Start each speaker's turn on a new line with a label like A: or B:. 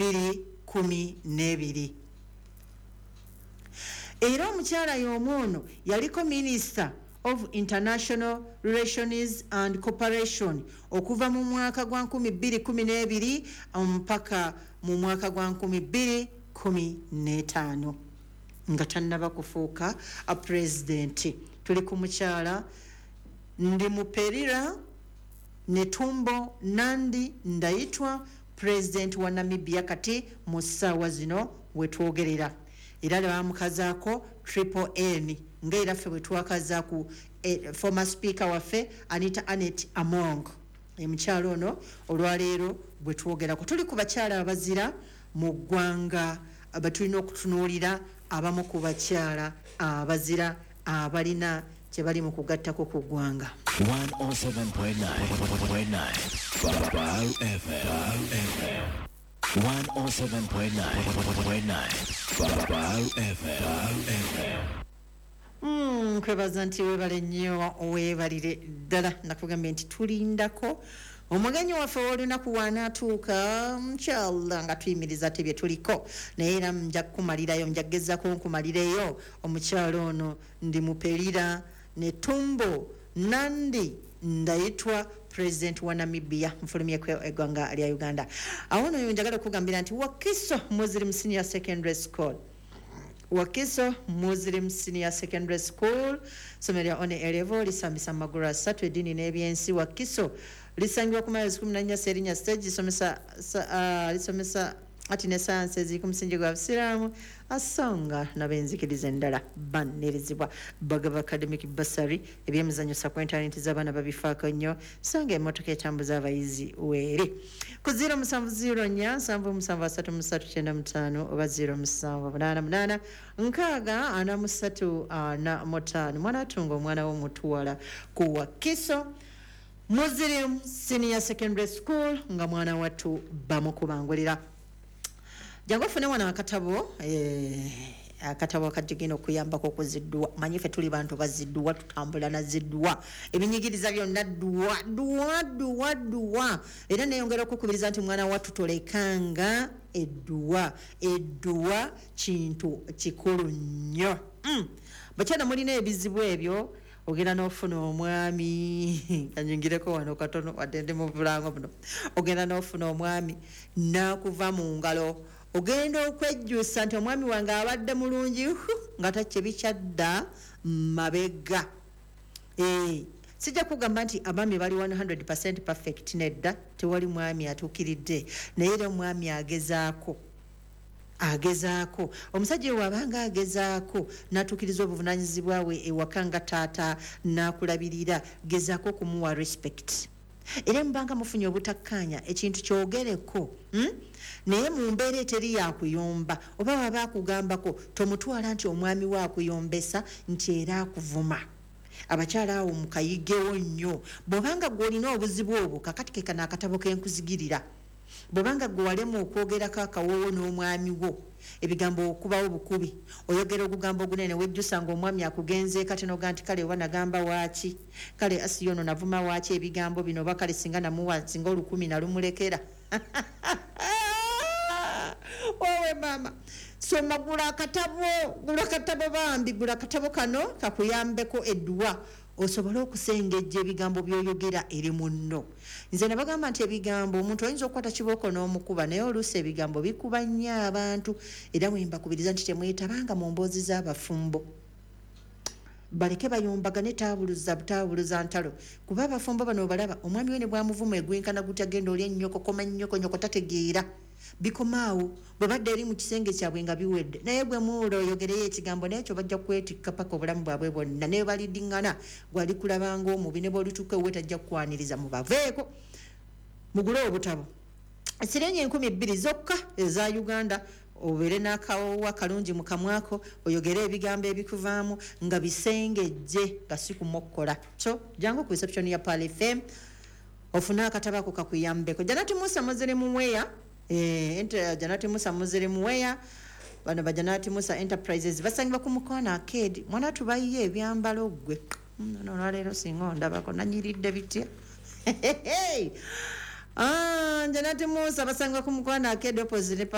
A: 2012 era omukyala y'omwono yaliko Minister of International Relations and Cooperation okuva mu mwaka gwa 2012 mpaka mu mwaka gwa 2015 nga tannaba kufuuka a president. Tuli ku mukyala Ndimuperera Netumbo Nandi Ndaitwa, president wa Namibia kati mu ssaawa zino wetwogerera. Era bamukazaako Triple N ngaera ffe bwetwakazaku former speaker waffe Anita Anet Among. Omukyala ono olwaleero bwetwogerako tuli ku bakyala abazira mu ggwanga abatulina okutunuulira abamu ku bakyala abazira abalina kye bali mu kugattako ku ggwanga.
B: 107.9 Baal FM 107.9 Baal FM.
A: Kwebaza nti webale nnyo weebalire ddala nakugambye nti tulindako omugenyi waffe w'olunaku wanaatuuka mukyala nga tuyimiriza tebye tuliko naye era nja kumalirayo njagezako nkumalireyo omukyala ono Ndimuperera Netumbo Nandi Ndaitwa, president wa Namibia mfulumye kwe eggwanga lya Uganda. Awo no njagala kugambira nti Wakiso Muslim Senior Secondary School somero on A-level lisambisa magulu 3 edini n'ebyensi. Wakiso lisangibwa ku mayezi 14 Serinya stage lisomesa ati ne science eziri ku musingi gwa Busiraamu asonga n'abenzikiriza endala bannerizibwa bagaba academic bursary ebyemizannyo sakwentalinti z'abaana babifaako nnyo songa emmotoka etambuza abayizi weere ku 0704773795 oba 0788 mwana atunga omwana w'omutuwala ku Wakiso Muslim Senior Secondary School nga mwana wattu bamukubangulira. Jango fune wana akatabo akatabo akajigino okuyambako okuziddwa. Manyi ffe tuli bantu baziddwa tutambula na ziddwa ebinyigiriza byonna ddwa era neyongera okukubiriza nti mwana wattu tolekanga eddwa kintu kikulu nnyo. Bakyana mulina ebizibu ebyo ogenda n'ofuna omwami kanyingireko wano katono wadde mu bulango buno ogenda n'ofuna omwami nakuva mu ngalo ogenda okwejjusa nti omwami wange abadde mulungi nga takye bikyadda mabega. Sijja kugamba nti abaami bali 100% perfect nedda tewali mwami atuukiridde naye era omwami agezaako omusajja wabanga agezaako n'atuukiriza obuvunaanyizibwa we ewaka nga taata n'akulabirira gezaako okumuwa respect era mubanga mufunye obutakkaanya ekintu kyogereko naye mu mbeera eteri yakuyomba oba waba akugambako tomutwala nti omwami we akuyombesa nti era akuvuma. Abakyala awo mukayigewo nnyo bw'obanga gw'olina obuzibu obwo kakati ke kana akatabo kenkuzigirira bw'obanga gwe walema okwogerako akawoowo n'omwami wo ebigambo okubawo bukubi oyogera ogugamba ogunene wejjusa ng'omwami akugenze kati noga nti kale oba nagamba waaki kale asi ono navuma waaki ebigambo bino oba kale singa namuwa singa 10 nalumulekera owe mama soma gula akatabo bambi gula akatabo kano kakuyambeko eddwa osobola okusengejja ebigambo by'oyogera eri munno. Nze nabagamba nti ebigambo omuntu oyinza okukwata kibooko n'omukuba naye oluusi ebigambo bikuba nnyo abantu era mwembakubiriza nti temwetabanga mu mboozi z'abafumbo baleke bayombagane taabuluza ntalo kuba abafumbo bano balaba omwami we ne bwamuvuma egwenkana gutya genda oli ennyoko koma nnyoko tategeera bikomaawo bwe badde eri mu kisenge kyabwe nga biwedde naye gwe muula oyogereyo ekigambo n'ekyo bajja kwetikka paka obulamu bwabwe bwonna naye baliddiŋŋana gwali kulabanga omubi ne bwolituuka ewe tajja kukwaniriza mubaveeko mugule obutabo sirenyi 2,000 zokka eza Uganda obeere n'akawowa kalungi mu kamwako oyogere ebigambo ebikuvaamu nga bisengejje nga si kumokkola so jangu ku reception ya Pal FM ofuna akatabako kakuyambeko. Janati Musa Muzere Muweya Janati Musa Muzere Muweya bano Janati Musa Enterprises basangibwa ku Mukono Arcade mwana tubayiye ebyambalo gwe no leero singa ndabako nanyiridde bitya Janati Musa basangibwa ku Mukono Arcade opposite